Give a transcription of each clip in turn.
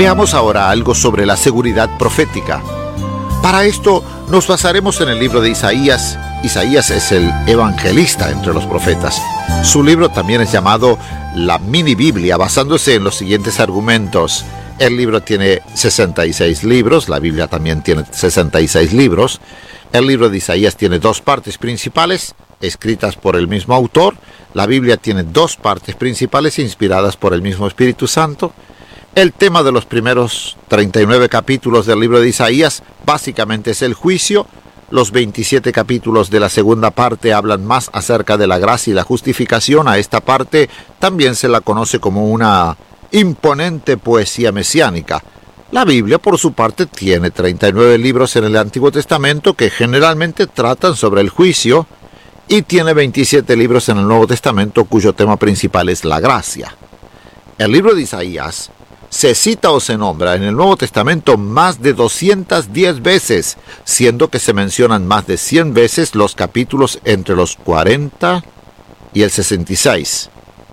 Veamos ahora algo sobre la seguridad profética. Para esto nos basaremos en el libro de Isaías. Isaías es el evangelista entre los profetas. Su libro también es llamado la mini Biblia, basándose en los siguientes argumentos. El libro tiene 66 libros, la Biblia también tiene 66 libros. El libro de Isaías tiene dos partes principales, escritas por el mismo autor. La Biblia tiene dos partes principales inspiradas por el mismo Espíritu Santo. El tema de los primeros 39 capítulos del libro de Isaías básicamente es el juicio. Los 27 capítulos de la segunda parte hablan más acerca de la gracia y la justificación. A esta parte también se la conoce como una imponente poesía mesiánica. La Biblia, por su parte, tiene 39 libros en el Antiguo Testamento que generalmente tratan sobre el juicio y tiene 27 libros en el Nuevo Testamento cuyo tema principal es la gracia. El libro de Isaías se cita o se nombra en el Nuevo Testamento más de 210 veces, siendo que se mencionan más de 100 veces los capítulos entre los 40 y el 66.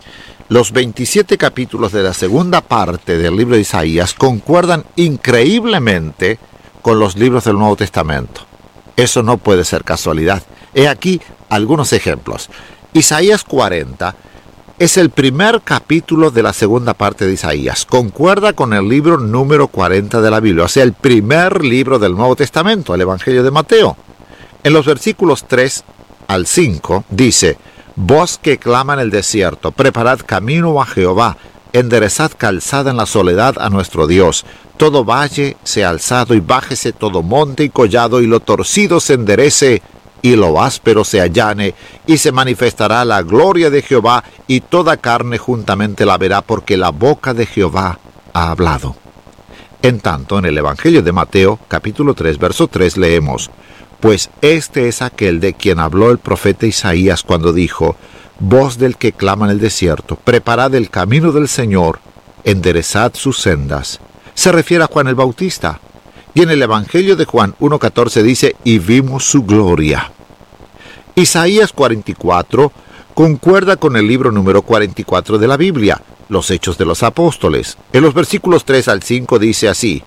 Los 27 capítulos de la segunda parte del libro de Isaías concuerdan increíblemente con los libros del Nuevo Testamento. Eso no puede ser casualidad. He aquí algunos ejemplos. Isaías 40 es el primer capítulo de la segunda parte de Isaías. Concuerda con el libro número 40 de la Biblia, o sea, el primer libro del Nuevo Testamento, el Evangelio de Mateo. En los versículos 3 al 5 dice: voz que clama en el desierto, preparad camino a Jehová, enderezad calzada en la soledad a nuestro Dios. Todo valle sea alzado y bájese todo monte y collado, y lo torcido se enderece y lo áspero se allane, y se manifestará la gloria de Jehová, y toda carne juntamente la verá, porque la boca de Jehová ha hablado. En tanto, en el Evangelio de Mateo, capítulo 3, verso 3, leemos: pues este es aquel de quien habló el profeta Isaías cuando dijo: voz del que clama en el desierto, preparad el camino del Señor, enderezad sus sendas. Se refiere a Juan el Bautista. Y en el Evangelio de Juan 1.14 dice: y vimos su gloria. Isaías 44 concuerda con el libro número 44 de la Biblia, los Hechos de los Apóstoles. En los versículos 3 al 5 dice así: